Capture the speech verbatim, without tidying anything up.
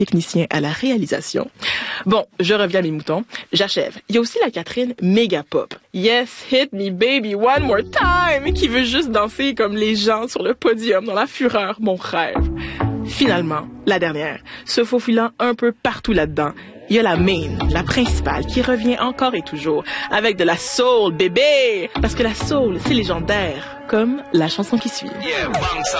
technicien à la réalisation. Bon, je reviens à mes moutons. J'achève. Il y a aussi la Catherine méga pop. Yes, hit me baby one more time, qui veut juste danser comme les gens sur le podium dans la fureur, mon rêve. Finalement, la dernière, se faufilant un peu partout là-dedans, il y a la main, la principale, qui revient encore et toujours avec de la soul, bébé! Parce que la soul, c'est légendaire, comme la chanson qui suit. Yeah, bounce